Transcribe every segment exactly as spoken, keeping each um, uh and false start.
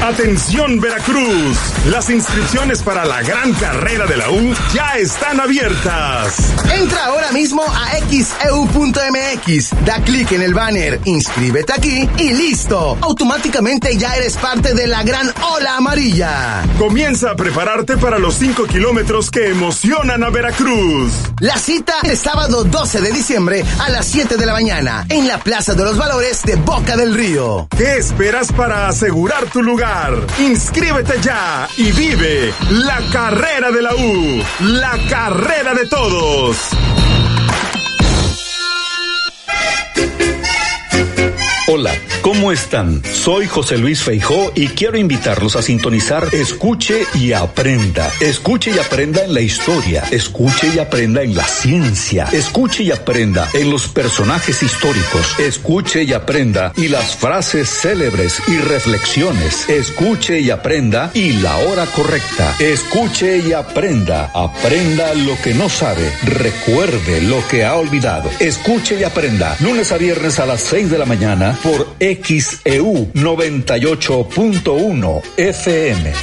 Atención Veracruz, las inscripciones para la gran carrera de la U ya están abiertas. Entra ahora mismo a x e u punto m x, da clic en el banner, inscríbete aquí y listo. Automáticamente ya eres parte de la gran ola amarilla. Comienza a prepararte para los cinco kilómetros que emocionan a Veracruz. La cita es sábado doce de diciembre a las siete de la mañana en la Plaza de los Valores de Boca del Río. ¿Qué esperas para asegurar tu lugar? Inscríbete ya y vive la carrera de la U, la carrera de todos. Hola, ¿cómo están? Soy José Luis Feijó y quiero invitarlos a sintonizar Escuche y Aprenda. Escuche y aprenda en la historia, escuche y aprenda en la ciencia, escuche y aprenda en los personajes históricos, escuche y aprenda y las frases célebres y reflexiones, escuche y aprenda y la hora correcta, escuche y aprenda, aprenda lo que no sabe, recuerde lo que ha olvidado, escuche y aprenda, lunes a viernes a las seis de la mañana por X E U noventa y ocho punto uno F M.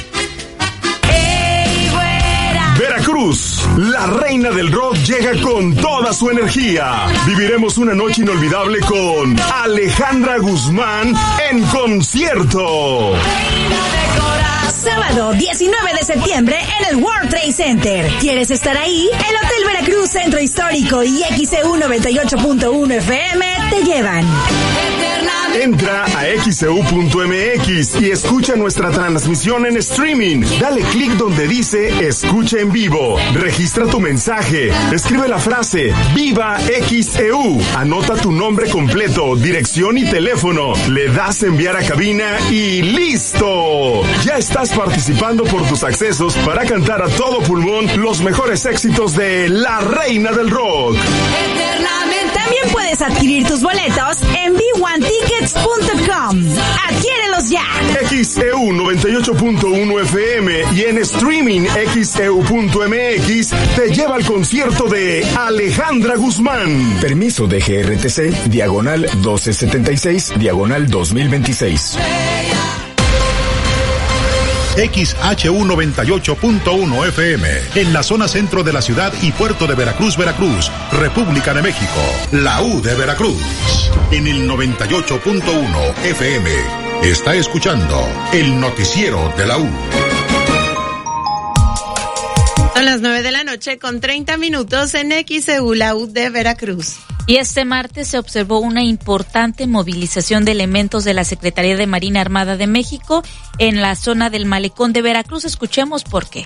Veracruz, la reina del rock llega con toda su energía. Viviremos una noche inolvidable con Alejandra Guzmán en concierto. Sábado diecinueve de septiembre en el World Trade Center. ¿Quieres estar ahí? El Hotel Veracruz Centro Histórico y X E U noventa y ocho punto uno F M te llevan. Entra a x e u punto m x y escucha nuestra transmisión en streaming. Dale clic donde dice Escucha en vivo. Registra tu mensaje. Escribe la frase Viva X E U. Anota tu nombre completo, dirección y teléfono. Le das enviar a cabina y ¡listo! Ya estás participando por tus accesos para cantar a todo pulmón los mejores éxitos de la reina del rock. También puedes adquirir tus boletos en b one tickets punto com. ¡Adquiérelos ya! X E U noventa y ocho punto uno F M y en streaming x e u punto m x te lleva al concierto de Alejandra Guzmán. Permiso de G R T C, diagonal doce setenta y seis, diagonal dos mil veintiséis. X H U noventa y ocho punto uno F M, en la zona centro de la ciudad y puerto de Veracruz, Veracruz, República de México, la U de Veracruz. En el noventa y ocho punto uno F M, está escuchando el noticiero de la U. Son las nueve de la noche con treinta minutos en X E U, la U de Veracruz. Y este martes se observó una importante movilización de elementos de la Secretaría de Marina Armada de México en la zona del Malecón de Veracruz. Escuchemos por qué.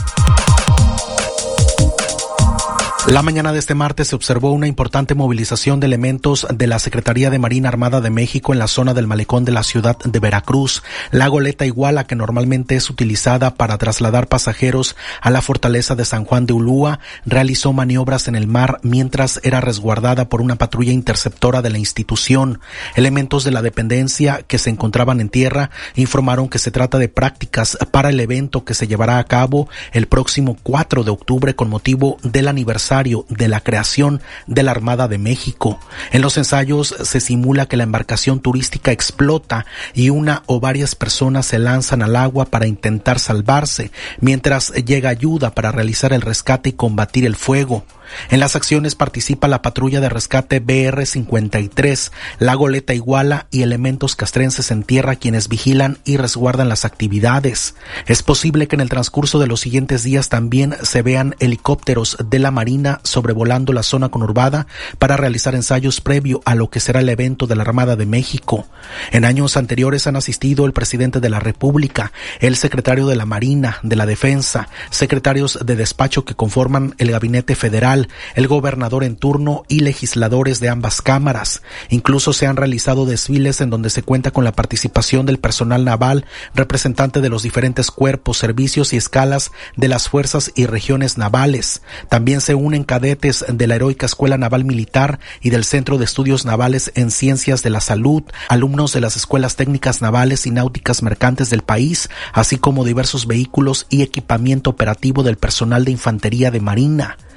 La mañana de este martes se observó una importante movilización de elementos de la Secretaría de Marina Armada de México en la zona del Malecón de la ciudad de Veracruz. La goleta Iguala, que normalmente es utilizada para trasladar pasajeros a la fortaleza de San Juan de Ulúa, realizó maniobras en el mar mientras era resguardada por una patrulla interceptora de la institución. Elementos de la dependencia que se encontraban en tierra informaron que se trata de prácticas para el evento que se llevará a cabo el próximo cuatro de octubre con motivo del aniversario de la creación de la Armada de México. En los ensayos se simula que la embarcación turística explota y una o varias personas se lanzan al agua para intentar salvarse, mientras llega ayuda para realizar el rescate y combatir el fuego. En las acciones participa la patrulla de rescate B R cincuenta y tres, la goleta Iguala y elementos castrenses en tierra quienes vigilan y resguardan las actividades. Es posible que en el transcurso de los siguientes días también se vean helicópteros de la Marina sobrevolando la zona conurbada para realizar ensayos previo a lo que será el evento de la Armada de México. En años anteriores han asistido el presidente de la República, el secretario de la Marina, de la Defensa, secretarios de despacho que conforman el Gabinete Federal, el gobernador en turno y legisladores de ambas cámaras. Incluso se han realizado desfiles en donde se cuenta con la participación del personal naval, representante de los diferentes cuerpos, servicios y escalas de las fuerzas y regiones navales. También se unen cadetes de la Heroica Escuela Naval Militar y del Centro de Estudios Navales en Ciencias de la Salud, alumnos de las escuelas técnicas navales y náuticas mercantes del país, así como diversos vehículos y equipamiento operativo del personal de infantería de Marina.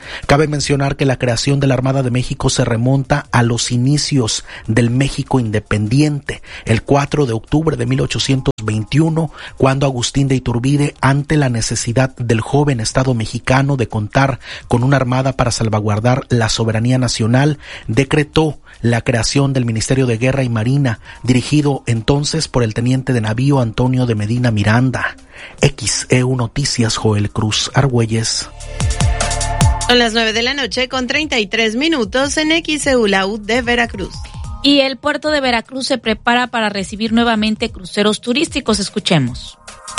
Cabe mencionar que la creación de la Armada de México se remonta a los inicios del México independiente, el cuatro de octubre de mil ochocientos veintiuno, cuando Agustín de Iturbide, ante la necesidad del joven Estado mexicano de contar con una armada para salvaguardar la soberanía nacional, decretó la creación del Ministerio de Guerra y Marina, dirigido entonces por el teniente de navío Antonio de Medina Miranda. X E U Noticias, Joel Cruz Argüelles. Son las nueve de la noche con treinta y tres minutos en X E U, la U de Veracruz. Y el puerto de Veracruz se prepara para recibir nuevamente cruceros turísticos. Escuchemos.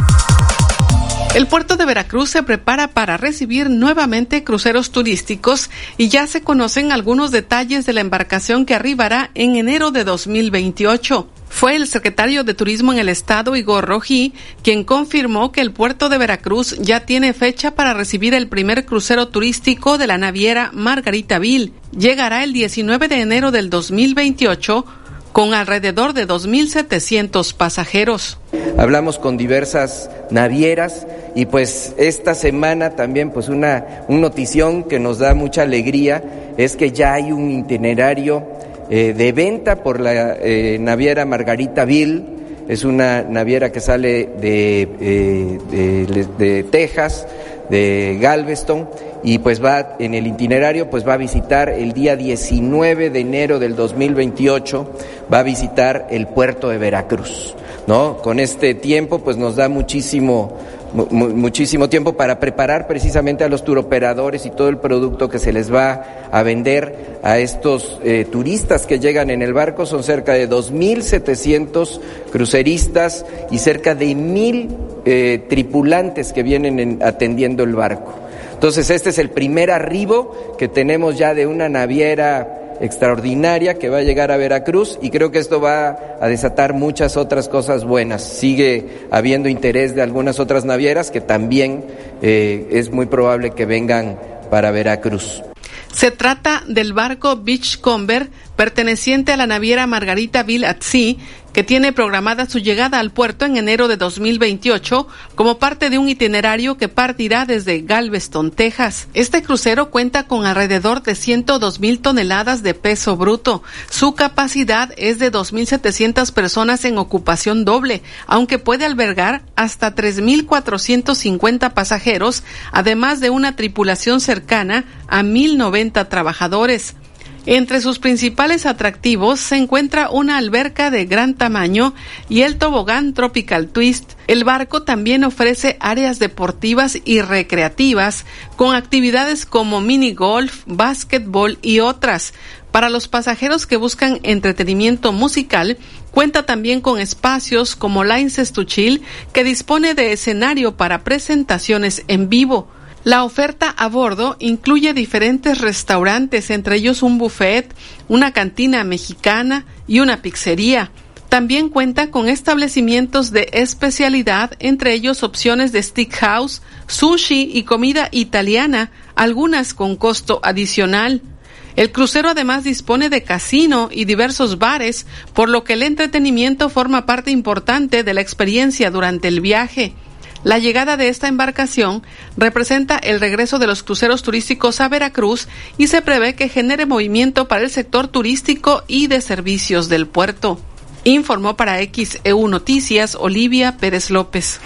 El puerto de Veracruz se prepara para recibir nuevamente cruceros turísticos y ya se conocen algunos detalles de la embarcación que arribará en enero de dos mil veintiocho. Fue el secretario de Turismo en el estado, Igor Rojí, quien confirmó que el puerto de Veracruz ya tiene fecha para recibir el primer crucero turístico de la naviera Margaritaville. Llegará el diecinueve de enero del dos mil veintiocho con alrededor de dos mil setecientos pasajeros. Hablamos con diversas navieras y pues esta semana también pues una un notición que nos da mucha alegría es que ya hay un itinerario eh, de venta por la eh, naviera Margaritaville. Es una naviera que sale de, eh, de, de Texas, de Galveston, y pues va en el itinerario, pues va a visitar el día diecinueve de enero del dos mil veintiocho, va a visitar el puerto de Veracruz, ¿no? Con este tiempo pues nos da muchísimo mu- muchísimo tiempo para preparar precisamente a los turoperadores y todo el producto que se les va a vender a estos eh, turistas que llegan en el barco. Son cerca de dos mil setecientos cruceristas y cerca de mil eh, tripulantes que vienen en, atendiendo el barco. Entonces este es el primer arribo que tenemos ya de una naviera extraordinaria que va a llegar a Veracruz, y creo que esto va a desatar muchas otras cosas buenas. Sigue habiendo interés de algunas otras navieras que también eh, es muy probable que vengan para Veracruz. Se trata del barco Beachcomber, perteneciente a la naviera Margaritaville at Sea, que tiene programada su llegada al puerto en enero de dos mil veintiocho como parte de un itinerario que partirá desde Galveston, Texas. Este crucero cuenta con alrededor de ciento dos mil toneladas de peso bruto. Su capacidad es de dos mil setecientas personas en ocupación doble, aunque puede albergar hasta tres mil cuatrocientos cincuenta pasajeros, además de una tripulación cercana a mil noventa trabajadores. Entre sus principales atractivos se encuentra una alberca de gran tamaño y el tobogán Tropical Twist. El barco también ofrece áreas deportivas y recreativas con actividades como mini golf, básquetbol y otras. Para los pasajeros que buscan entretenimiento musical, cuenta también con espacios como License to Chill, que dispone de escenario para presentaciones en vivo. La oferta a bordo incluye diferentes restaurantes, entre ellos un buffet, una cantina mexicana y una pizzería. También cuenta con establecimientos de especialidad, entre ellos opciones de steakhouse, sushi y comida italiana, algunas con costo adicional. El crucero además dispone de casino y diversos bares, por lo que el entretenimiento forma parte importante de la experiencia durante el viaje. La llegada de esta embarcación representa el regreso de los cruceros turísticos a Veracruz y se prevé que genere movimiento para el sector turístico y de servicios del puerto. Informó para X E U Noticias Olivia Pérez López.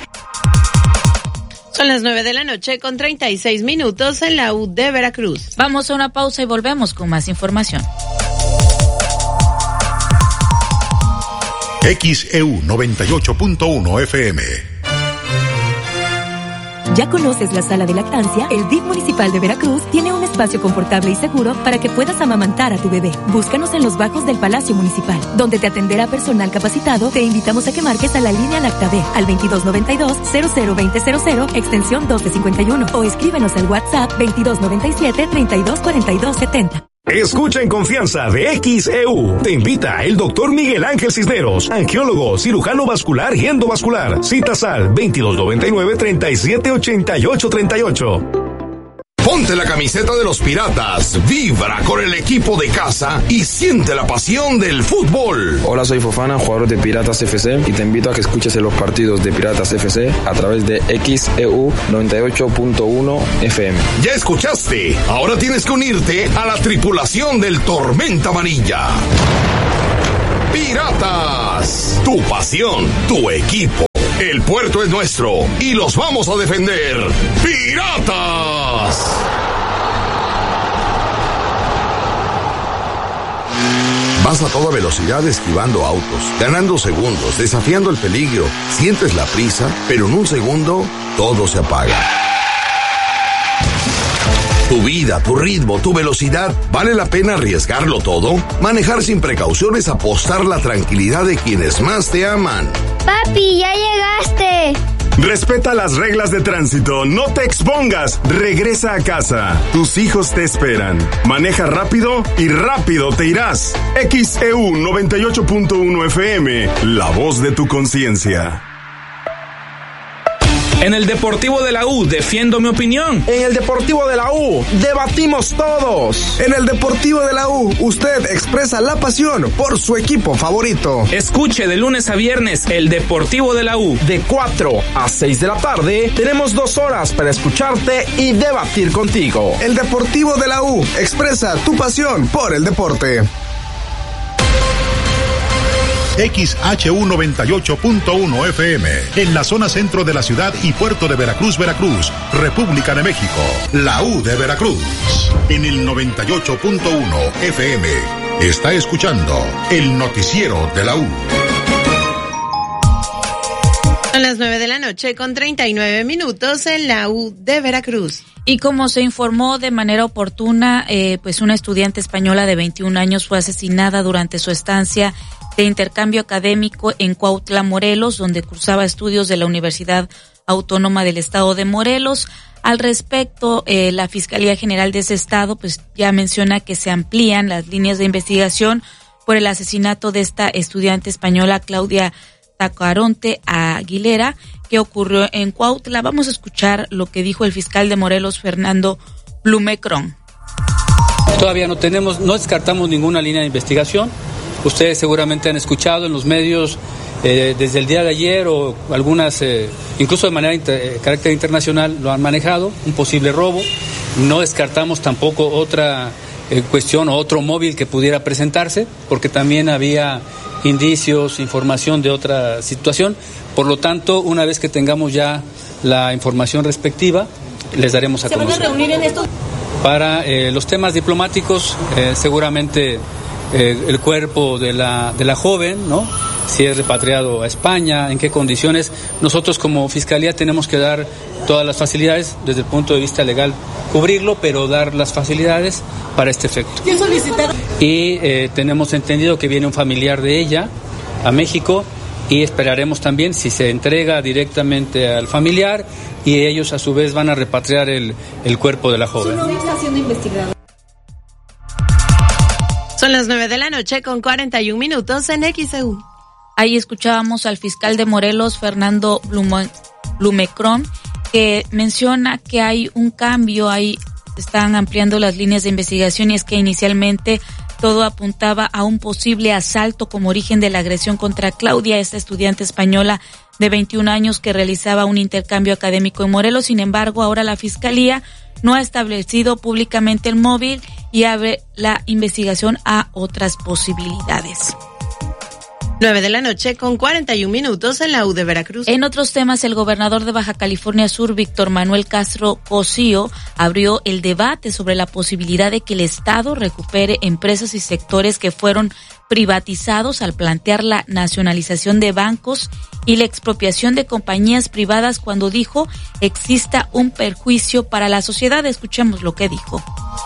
Son las nueve de la noche con treinta y seis minutos en la U de Veracruz. Vamos a una pausa y volvemos con más información. X E U noventa y ocho punto uno F M. ¿Ya conoces la sala de lactancia? El D I F municipal de Veracruz tiene un espacio confortable y seguro para que puedas amamantar a tu bebé. Búscanos en los bajos del Palacio Municipal, donde te atenderá personal capacitado. Te invitamos a que marques a la línea LactaB al veintidós noventa y dos, cero cero veinte cero cero, extensión doce cincuenta y uno, o escríbenos al WhatsApp veintidós noventa y siete, treinta y dos cuarenta y dos setenta. Escucha en confianza de X E U. Te invita el doctor Miguel Ángel Cisneros, angiólogo, cirujano vascular y endovascular. Citas al veintidós noventa y nueve, treinta y siete ochenta y ocho treinta y ocho. Ponte la camiseta de los Piratas, vibra con el equipo de casa y siente la pasión del fútbol. Hola, soy Fofana, jugador de Piratas F C, y te invito a que escuches los partidos de Piratas F C a través de X E U noventa y ocho punto uno F M. Ya escuchaste, ahora tienes que unirte a la tripulación del Tormenta Amarilla. Piratas, tu pasión, tu equipo. El puerto es nuestro y los vamos a defender. ¡Piratas! Vas a toda velocidad esquivando autos, ganando segundos, desafiando el peligro. Sientes la prisa, pero en un segundo todo se apaga. Tu vida, tu ritmo, tu velocidad, ¿vale la pena arriesgarlo todo? Manejar sin precauciones, apostar la tranquilidad de quienes más te aman. Papi, ya llegaste. Respeta las reglas de tránsito, no te expongas, regresa a casa. Tus hijos te esperan. Maneja rápido y rápido te irás. X E U noventa y ocho punto uno F M, la voz de tu conciencia. En el Deportivo de la U, defiendo mi opinión. En el Deportivo de la U, debatimos todos. En el Deportivo de la U, usted expresa la pasión por su equipo favorito. Escuche de lunes a viernes el Deportivo de la U. De cuatro a seis de la tarde, tenemos dos horas para escucharte y debatir contigo. El Deportivo de la U, expresa tu pasión por el deporte. X H U noventa y ocho punto uno F M, en la zona centro de la ciudad y puerto de Veracruz, Veracruz, República de México. La U de Veracruz, en el noventa y ocho punto uno F M. Está escuchando el noticiero de la U. Son las nueve de la noche con treinta y nueve minutos en la U de Veracruz. Y como se informó de manera oportuna, eh, pues una estudiante española de veintiún años fue asesinada durante su estancia de intercambio académico en Cuautla, Morelos, donde cursaba estudios de la Universidad Autónoma del Estado de Morelos. Al respecto, eh, la Fiscalía General de ese estado pues ya menciona que se amplían las líneas de investigación por el asesinato de esta estudiante española, Claudia Tacaronte Aguilera, que ocurrió en Cuautla. Vamos a escuchar lo que dijo el fiscal de Morelos, Fernando Blumecron. Todavía no tenemos, no descartamos ninguna línea de investigación. Ustedes seguramente han escuchado en los medios eh, desde el día de ayer o algunas, eh, incluso de manera inter, eh, carácter internacional, lo han manejado, un posible robo. No descartamos tampoco otra eh, cuestión o otro móvil que pudiera presentarse, porque también había indicios, información de otra situación. Por lo tanto, una vez que tengamos ya la información respectiva, les daremos a conocer. ¿Se van a reunir en estos? Para eh, los temas diplomáticos, eh, seguramente eh, el cuerpo de la de la joven, ¿no? Si es repatriado a España, en qué condiciones. Nosotros como Fiscalía tenemos que dar todas las facilidades, desde el punto de vista legal, cubrirlo, pero dar las facilidades para este efecto. ¿Quién solicitaron? Y eh, tenemos entendido que viene un familiar de ella a México y esperaremos también si se entrega directamente al familiar y ellos a su vez van a repatriar el, el cuerpo de la joven. ¿Su novio está siendo investigado? Son las nueve de la noche con cuarenta y un minutos en X E U. Ahí escuchábamos al fiscal de Morelos, Fernando Blume, Blumecron, que menciona que hay un cambio, ahí están ampliando las líneas de investigación y es que inicialmente todo apuntaba a un posible asalto como origen de la agresión contra Claudia, esta estudiante española de veintiún años que realizaba un intercambio académico en Morelos. Sin embargo, ahora la Fiscalía no ha establecido públicamente el móvil y abre la investigación a otras posibilidades. nueve de la noche con cuarenta y un minutos en la U de Veracruz. En otros temas, el gobernador de Baja California Sur, Víctor Manuel Castro Cosío, abrió el debate sobre la posibilidad de que el Estado recupere empresas y sectores que fueron privatizados al plantear la nacionalización de bancos y la expropiación de compañías privadas cuando dijo exista un perjuicio para la sociedad. Escuchemos lo que dijo.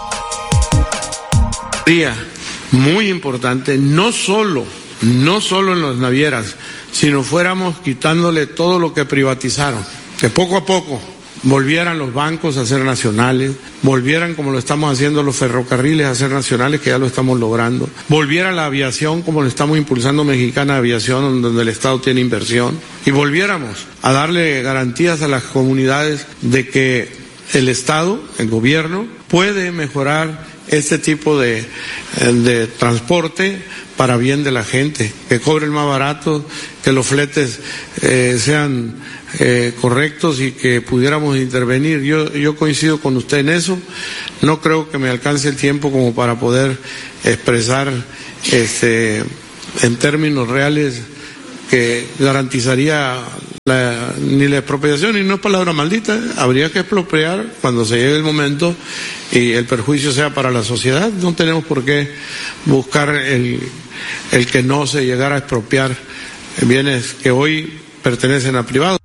Muy importante, no solo no solo en las navieras, sino fuéramos quitándole todo lo que privatizaron, que poco a poco volvieran los bancos a ser nacionales, volvieran como lo estamos haciendo los ferrocarriles a ser nacionales, que ya lo estamos logrando, volviera la aviación como lo estamos impulsando Mexicana Aviación, donde el Estado tiene inversión, y volviéramos a darle garantías a las comunidades de que el Estado, el gobierno, puede mejorar este tipo de, de transporte para bien de la gente, que cobren más barato, que los fletes eh, sean eh, correctos y que pudiéramos intervenir. Yo, yo coincido con usted en eso. No creo que me alcance el tiempo como para poder expresar este, en términos reales que garantizaría la, ni la expropiación, y no es palabra maldita, habría que expropiar cuando se llegue el momento y el perjuicio sea para la sociedad. No tenemos por qué buscar el, el que no se llegara a expropiar bienes que hoy pertenecen a privados.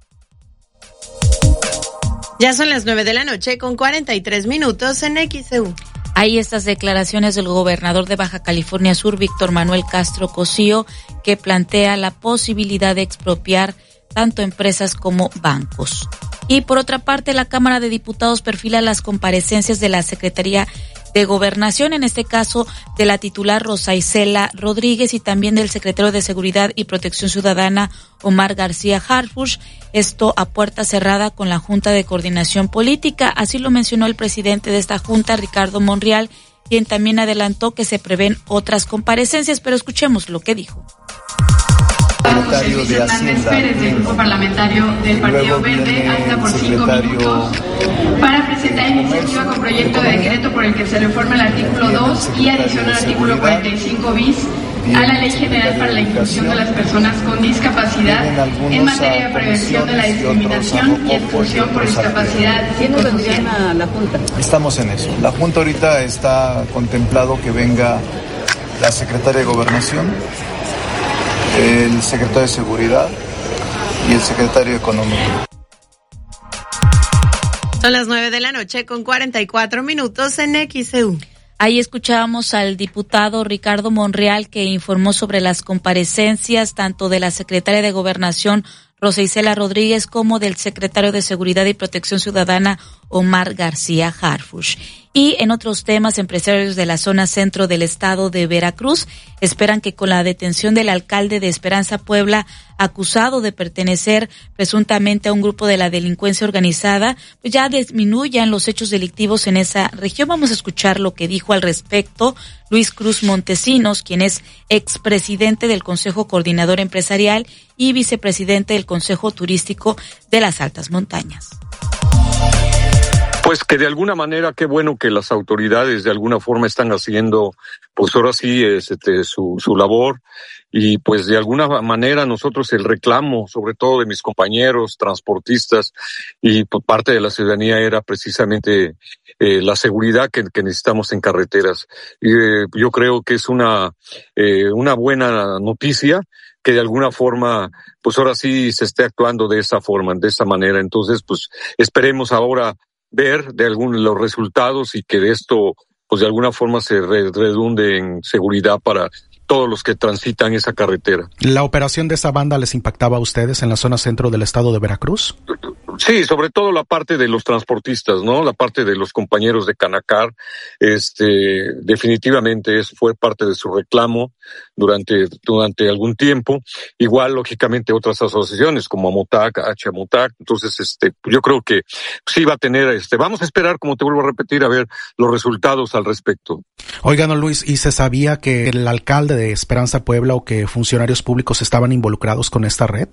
Ya son las nueve de la noche con cuarenta y tres minutos en X E U. Hay estas declaraciones del gobernador de Baja California Sur, Víctor Manuel Castro Cosío, que plantea la posibilidad de expropiar tanto empresas como bancos. Y por otra parte, la Cámara de Diputados perfila las comparecencias de la Secretaría de Gobernación, en este caso de la titular Rosa Isela Rodríguez y también del secretario de Seguridad y Protección Ciudadana Omar García Harfuch, esto a puerta cerrada con la Junta de Coordinación Política. Así lo mencionó el presidente de esta junta, Ricardo Monreal, quien también adelantó que se prevén otras comparecencias, pero escuchemos lo que dijo. José Luis Hernández Pérez, del Grupo Parlamentario del Partido Verde, hasta por cinco minutos, para presentar iniciativa con proyecto de decreto por el que se reforma el artículo dos y adiciona el artículo cuarenta y cinco bis a la Ley General para la Inclusión de las Personas con Discapacidad en materia de prevención de la discriminación y exclusión por discapacidad psicosocial. Estamos en eso. La Junta ahorita está contemplado que venga la Secretaria de Gobernación, el secretario de Seguridad y el secretario de Economía. Son las nueve de la noche con cuarenta y cuatro minutos en X E U. Ahí escuchábamos al diputado Ricardo Monreal, que informó sobre las comparecencias tanto de la secretaria de Gobernación Rosa Isela Rodríguez como del secretario de Seguridad y Protección Ciudadana Omar García Harfuch. Y en otros temas, empresarios de la zona centro del estado de Veracruz esperan que con la detención del alcalde de Esperanza Puebla, acusado de pertenecer presuntamente a un grupo de la delincuencia organizada, pues ya disminuyan los hechos delictivos en esa región. Vamos a escuchar lo que dijo al respecto Luis Cruz Montesinos, quien es expresidente del Consejo Coordinador Empresarial y vicepresidente del Consejo Turístico de las Altas Montañas. Pues que de alguna manera, qué bueno que las autoridades de alguna forma están haciendo, pues ahora sí, este, su, su labor, y pues de alguna manera nosotros el reclamo, sobre todo de mis compañeros transportistas y por parte de la ciudadanía, era precisamente eh, la seguridad que, que necesitamos en carreteras. Y eh, yo creo que es una, eh, una buena noticia que de alguna forma, pues ahora sí se esté actuando de esa forma, de esa manera. Entonces, pues esperemos ahora ver de algún los resultados y que de esto pues de alguna forma se re, redunde en seguridad para todos los que transitan esa carretera. ¿La operación de esa banda les impactaba a ustedes en la zona centro del estado de Veracruz? Sí, sobre todo la parte de los transportistas, ¿no? La parte de los compañeros de Canacar, este, definitivamente es, fue parte de su reclamo durante, durante algún tiempo. Igual, lógicamente, otras asociaciones como Amotac, H. Amotac. Entonces, este, yo creo que sí va a tener, este, vamos a esperar, como te vuelvo a repetir, a ver los resultados al respecto. Oiga, don Luis, ¿y se sabía que el alcalde de Esperanza Puebla o que funcionarios públicos estaban involucrados con esta red?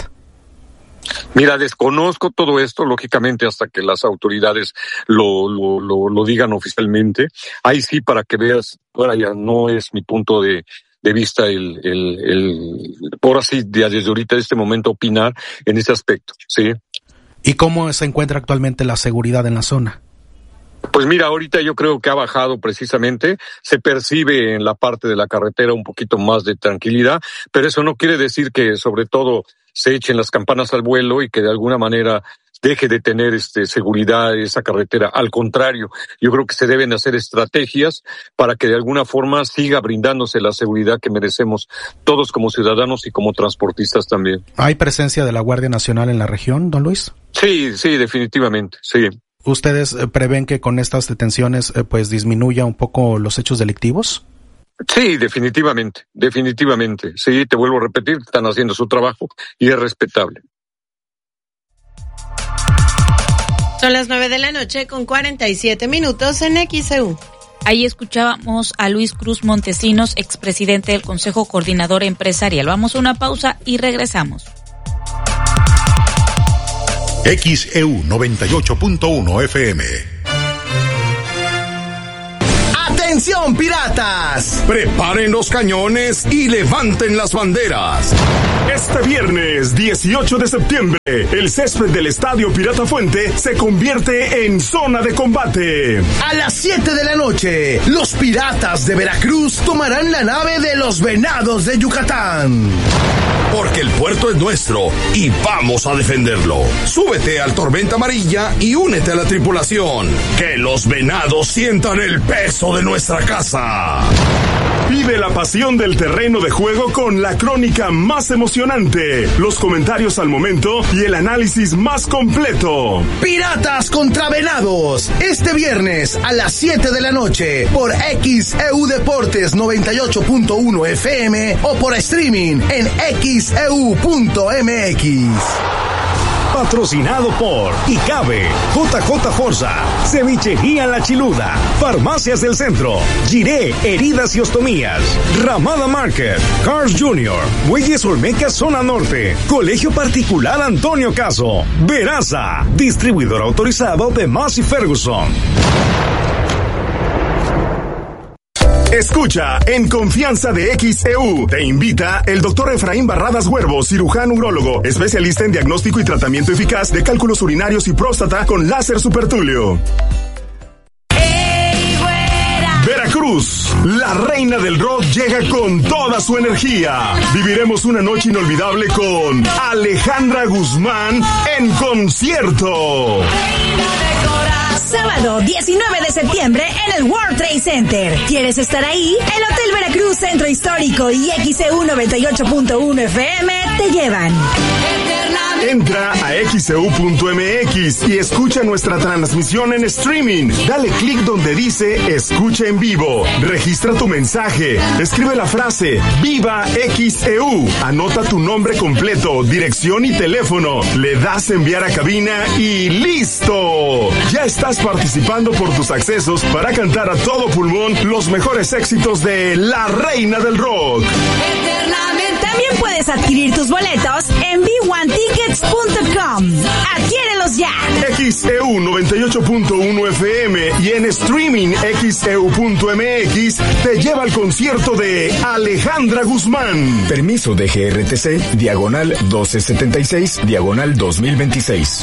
Mira, desconozco todo esto, lógicamente, hasta que las autoridades lo, lo, lo, lo digan oficialmente. Ahí sí, para que veas, ahora ya no es mi punto de, de vista el, el, el, por así, desde ahorita, este momento, opinar en ese aspecto, ¿sí? ¿Y cómo se encuentra actualmente la seguridad en la zona? Pues mira, ahorita yo creo que ha bajado precisamente, se percibe en la parte de la carretera un poquito más de tranquilidad, pero eso no quiere decir que sobre todo se echen las campanas al vuelo y que de alguna manera deje de tener este seguridad esa carretera. Al contrario, yo creo que se deben hacer estrategias para que de alguna forma siga brindándose la seguridad que merecemos todos como ciudadanos y como transportistas también. ¿Hay presencia de la Guardia Nacional en la región, don Luis? Sí, sí, definitivamente, sí. ¿Ustedes prevén que con estas detenciones pues disminuya un poco los hechos delictivos? Sí, definitivamente, definitivamente. Sí, te vuelvo a repetir, están haciendo su trabajo y es respetable. Son las nueve de la noche con cuarenta y siete minutos en X E U. Ahí escuchábamos a Luis Cruz Montesinos, expresidente del Consejo Coordinador Empresarial. Vamos a una pausa y regresamos. X E U noventa y ocho punto uno F M. ¡Atención, piratas! Preparen los cañones y levanten las banderas. Este viernes dieciocho de septiembre, el césped del Estadio Pirata Fuente se convierte en zona de combate. A las siete de la noche, los piratas de Veracruz tomarán la nave de los Venados de Yucatán. Porque el puerto es nuestro y vamos a defenderlo. Súbete al Tormenta Amarilla y únete a la tripulación. Que los Venados sientan el peso de nuestra casa. Vive la pasión del terreno de juego con la crónica más emocionante, los comentarios al momento y el análisis más completo. Piratas contra Venados, este viernes a las siete de la noche por X E U Deportes noventa y ocho punto uno F M o por streaming en x e u punto m x. Patrocinado por Icabe, J J Forza, Cevichería La Chiluda, Farmacias del Centro, Giré, Heridas y Ostomías, Ramada Market, Cars Junior, Muelles Olmeca Zona Norte, Colegio Particular Antonio Caso, Veraza, distribuidor autorizado de Massey Ferguson. Escucha en Confianza de X E U. Te invita el doctor Efraín Barradas Huervo, cirujano urólogo, especialista en diagnóstico y tratamiento eficaz de cálculos urinarios y próstata con láser supertúleo. ¡Ey, güera! Veracruz, la reina del rock llega con toda su energía. Viviremos una noche inolvidable con Alejandra Guzmán en concierto. Sábado diecinueve de septiembre en el World Trade Center. ¿Quieres estar ahí? El Hotel Veracruz Centro Histórico y X E U noventa y ocho punto uno F M te llevan. Entra a x e u punto m x y escucha nuestra transmisión en streaming. Dale clic donde dice Escucha en vivo. Registra tu mensaje. Escribe la frase Viva X E U. Anota tu nombre completo, dirección y teléfono. Le das enviar a cabina y ¡listo! Ya estás participando por tus accesos para cantar a todo pulmón los mejores éxitos de la reina del rock. También puedes adquirir tus boletos en b one tickets punto com. ¡Adquiérelos ya! X E U noventa y ocho punto uno F M y en streaming x e u punto m x te lleva al concierto de Alejandra Guzmán. Permiso de G R T C, diagonal doce setenta y seis, diagonal dos mil veintiséis.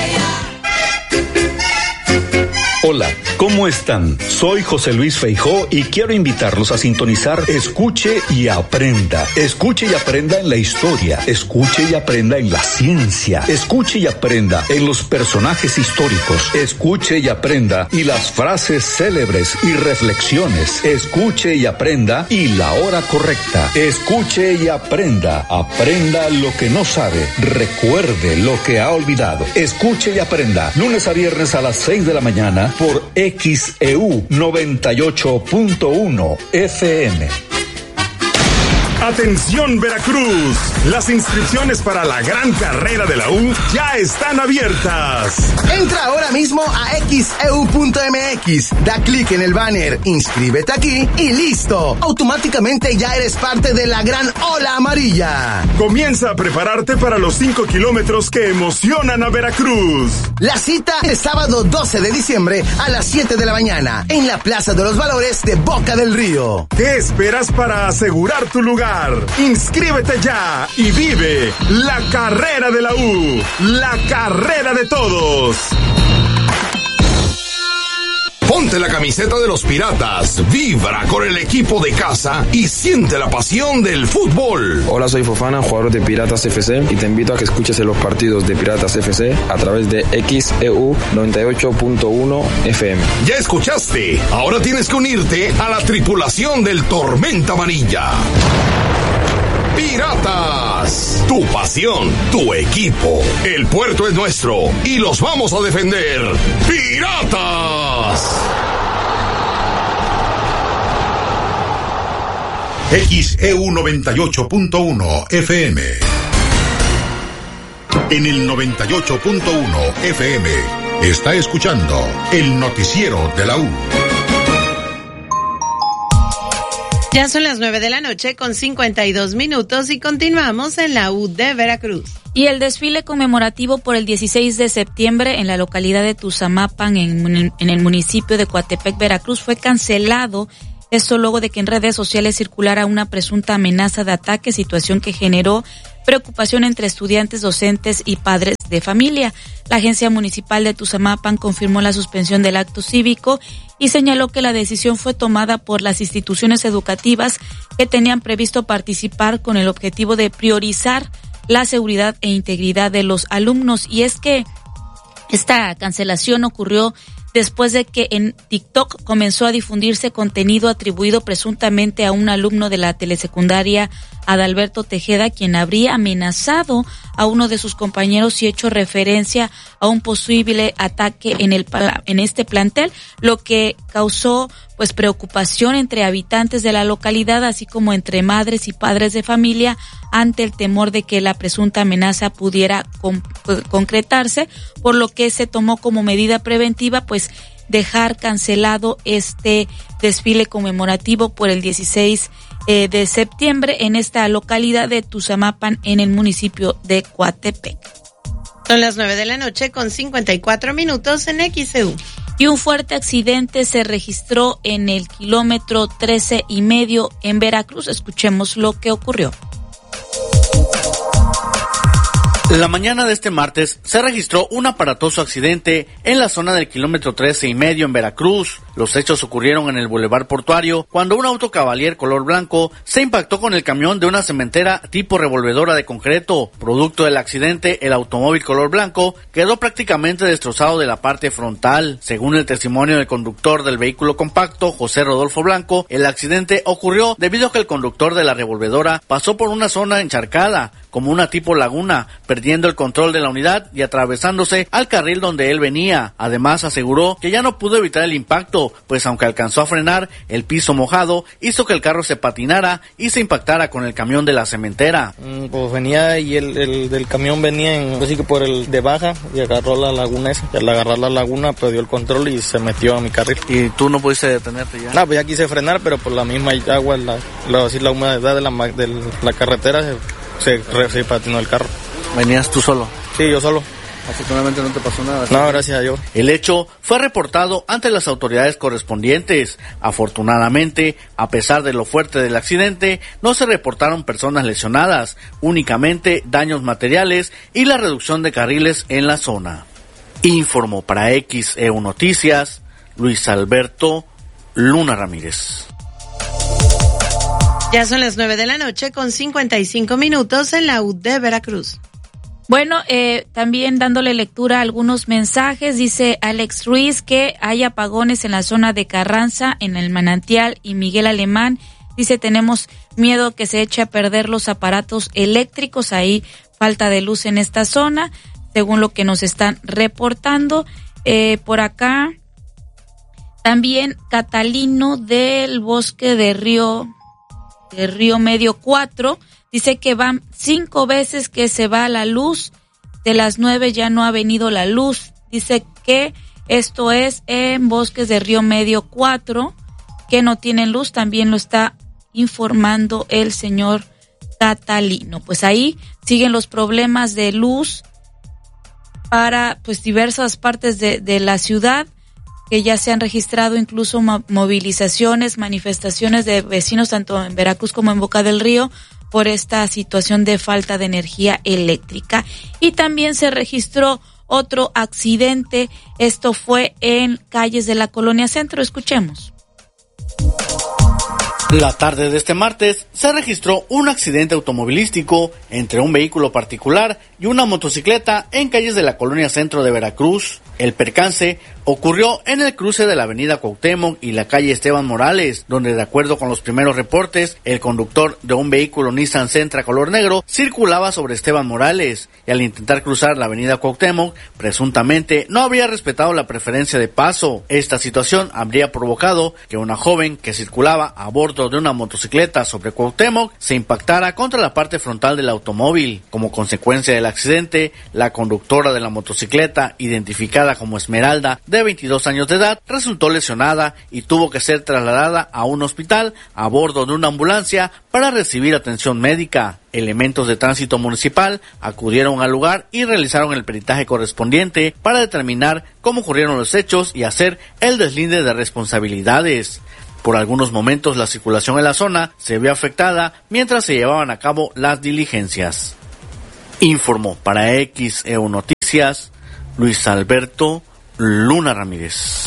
Hola, ¿cómo están? Soy José Luis Feijó y quiero invitarlos a sintonizar Escuche y Aprenda. Escuche y aprenda en la historia, escuche y aprenda en la ciencia, escuche y aprenda en los personajes históricos, escuche y aprenda y las frases célebres y reflexiones, escuche y aprenda y la hora correcta, escuche y aprenda, aprenda lo que no sabe, recuerde lo que ha olvidado, escuche y aprenda, lunes a viernes a las seis de la mañana por X E U noventa y ocho punto uno F M. Atención Veracruz, las inscripciones para la gran carrera de la U ya están abiertas. Entra ahora mismo a x e u punto m x, da clic en el banner, inscríbete aquí y listo. Automáticamente ya eres parte de la gran ola amarilla. Comienza a prepararte para los cinco kilómetros que emocionan a Veracruz. La cita es sábado doce de diciembre a las siete de la mañana en la Plaza de los Valores de Boca del Río. ¿Qué esperas para asegurar tu lugar? Inscríbete ya y vive la carrera de la U, la carrera de todos. Ponte la camiseta de los Piratas, vibra con el equipo de casa y siente la pasión del fútbol. Hola, soy Fofana, jugador de Piratas F C, y te invito a que escuches los partidos de Piratas F C a través de X E U noventa y ocho punto uno F M. Ya escuchaste, ahora tienes que unirte a la tripulación del Tormenta Amarilla. Piratas, tu pasión, tu equipo. El puerto es nuestro y los vamos a defender. ¡Piratas! X E U noventa y ocho punto uno F M. En el noventa y ocho punto uno F M, Está escuchando el noticiero de la U. Ya son las nueve de la noche con cincuenta y dos minutos y continuamos en la U de Veracruz. Y el desfile conmemorativo por el dieciséis de septiembre en la localidad de Tuzamapan, en, en el municipio de Coatepec, Veracruz, fue cancelado. Esto luego de que en redes sociales circulara una presunta amenaza de ataque, situación que generó preocupación entre estudiantes, docentes y padres de familia. La Agencia Municipal de Tuzamapan confirmó la suspensión del acto cívico y señaló que la decisión fue tomada por las instituciones educativas que tenían previsto participar con el objetivo de priorizar la seguridad e integridad de los alumnos. Y es que esta cancelación ocurrió después de que en TikTok comenzó a difundirse contenido atribuido presuntamente a un alumno de la telesecundaria Adalberto Tejeda, quien habría amenazado a uno de sus compañeros y hecho referencia a un posible ataque en el en este plantel, lo que causó pues preocupación entre habitantes de la localidad, así como entre madres y padres de familia, ante el temor de que la presunta amenaza pudiera con, concretarse, por lo que se tomó como medida preventiva pues dejar cancelado este desfile conmemorativo por el dieciséis eh, de septiembre en esta localidad de Tuzamapan, en el municipio de Coatepec. Son las nueve de la noche con cincuenta y cuatro minutos en X C U. Y un fuerte accidente se registró en el kilómetro trece y medio en Veracruz. Escuchemos lo que ocurrió. La mañana de este martes se registró un aparatoso accidente en la zona del kilómetro trece y medio en Veracruz. Los hechos ocurrieron en el Boulevard Portuario cuando un auto Cavalier color blanco se impactó con el camión de una cementera tipo revolvedora de concreto. Producto del accidente, el automóvil color blanco quedó prácticamente destrozado de la parte frontal. Según el testimonio del conductor del vehículo compacto, José Rodolfo Blanco, el accidente ocurrió debido a que el conductor de la revolvedora pasó por una zona encharcada, como una tipo laguna, perdiendo el control de la unidad y atravesándose al carril donde él venía. Además, aseguró que ya no pudo evitar el impacto, pues aunque alcanzó a frenar, el piso mojado hizo que el carro se patinara y se impactara con el camión de la cementera. Mm, pues venía y el, el del camión venía en, pues sí que por el de baja y agarró la laguna esa. Y al agarrar la laguna perdió el control y se metió a mi carril. ¿Y tú no pudiste detenerte ya? No, pues ya quise frenar, pero por la misma agua, la, la, así, la humedad de la, de la carretera se, se, se patinó el carro. ¿Venías tú solo? Sí, yo solo. Afortunadamente no te pasó nada. No, gracias a Dios. El hecho fue reportado ante las autoridades correspondientes. Afortunadamente, a pesar de lo fuerte del accidente, no se reportaron personas lesionadas, únicamente daños materiales y la reducción de carriles en la zona. Informó para X E U Noticias, Luis Alberto Luna Ramírez. Ya son las nueve de la noche con cincuenta y cinco minutos en la U de Veracruz. Bueno, eh, también dándole lectura a algunos mensajes, dice Alex Ruiz que hay apagones en la zona de Carranza, en el Manantial y Miguel Alemán. Dice, tenemos miedo que se eche a perder los aparatos eléctricos, ahí falta de luz en esta zona, según lo que nos están reportando. Eh, por acá, también Catalino del Bosque de Río, de Río Medio cuatro, dice que van cinco veces que se va la luz, de las nueve ya no ha venido la luz. Dice que esto es en Bosques de Río Medio cuatro, que no tienen luz, también lo está informando el señor Catalino. Pues ahí siguen los problemas de luz para pues diversas partes de, de la ciudad, que ya se han registrado incluso movilizaciones, manifestaciones de vecinos tanto en Veracruz como en Boca del Río por esta situación de falta de energía eléctrica. Y también se registró otro accidente, esto fue en calles de la Colonia Centro. Escuchemos. La tarde de este martes se registró un accidente automovilístico entre un vehículo particular y una motocicleta en calles de la Colonia Centro de Veracruz. El percance ocurrió en el cruce de la avenida Cuauhtémoc y la calle Esteban Morales, donde de acuerdo con los primeros reportes, el conductor de un vehículo Nissan Sentra color negro circulaba sobre Esteban Morales y al intentar cruzar la avenida Cuauhtémoc, presuntamente no habría respetado la preferencia de paso. Esta situación habría provocado que una joven que circulaba a bordo de una motocicleta sobre Cuauhtémoc se impactara contra la parte frontal del automóvil. Como consecuencia del accidente, la conductora de la motocicleta, identificada como Esmeralda, de veintidós años de edad, resultó lesionada y tuvo que ser trasladada a un hospital a bordo de una ambulancia para recibir atención médica. Elementos de tránsito municipal acudieron al lugar y realizaron el peritaje correspondiente para determinar cómo ocurrieron los hechos y hacer el deslinde de responsabilidades. Por algunos momentos la circulación en la zona se vio afectada mientras se llevaban a cabo las diligencias. Informó para X E U Noticias Luis Alberto Luna Ramírez.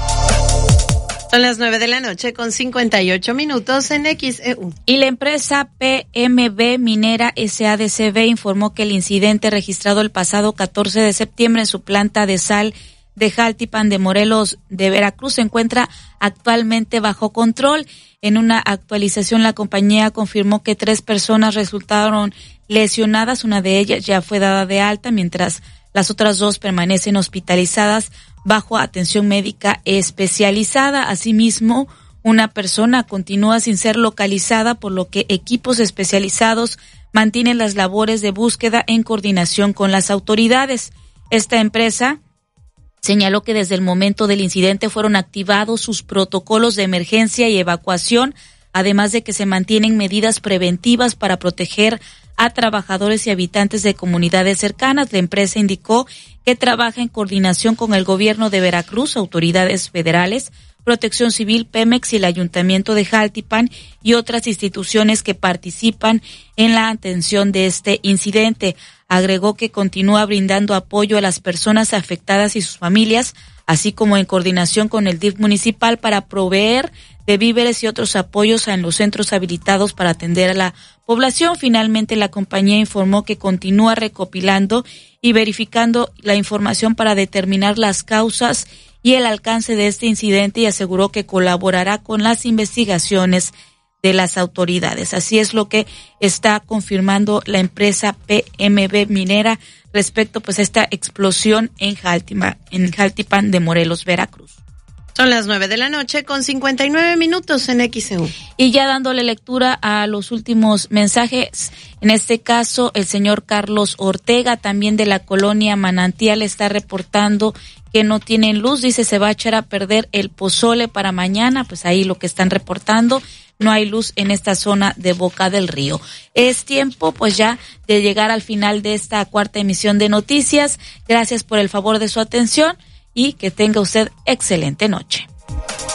Son las nueve de la noche con cincuenta y ocho minutos en X E U. Y la empresa P M B Minera S A D C B informó que el incidente registrado el pasado catorce de septiembre en su planta de sal de Jaltipan de Morelos de Veracruz se encuentra actualmente bajo control. En una actualización, la compañía confirmó que tres personas resultaron lesionadas. Una de ellas ya fue dada de alta, mientras las otras dos permanecen hospitalizadas bajo atención médica especializada. Asimismo, una persona continúa sin ser localizada, por lo que equipos especializados mantienen las labores de búsqueda en coordinación con las autoridades. Esta empresa señaló que desde el momento del incidente fueron activados sus protocolos de emergencia y evacuación, además de que se mantienen medidas preventivas para proteger a trabajadores y habitantes de comunidades cercanas. La empresa indicó que trabaja en coordinación con el gobierno de Veracruz, autoridades federales, Protección Civil, Pemex y el Ayuntamiento de Jaltipan y otras instituciones que participan en la atención de este incidente. Agregó que continúa brindando apoyo a las personas afectadas y sus familias, así como en coordinación con el D I F municipal para proveer de víveres y otros apoyos en los centros habilitados para atender a la población. Finalmente, la compañía informó que continúa recopilando y verificando la información para determinar las causas y el alcance de este incidente y aseguró que colaborará con las investigaciones de las autoridades. Así es lo que está confirmando la empresa P M B Minera respecto pues a esta explosión en Jaltipan, en Jaltipan de Morelos, Veracruz. Son las nueve de la noche con cincuenta y nueve minutos en X E U. Y ya dándole lectura a los últimos mensajes, en este caso el señor Carlos Ortega, también de la colonia Manantial, está reportando que no tienen luz, dice se va a echar a perder el pozole para mañana, pues ahí lo que están reportando, no hay luz en esta zona de Boca del Río. Es tiempo pues ya de llegar al final de esta cuarta emisión de noticias. Gracias por el favor de su atención y que tenga usted excelente noche.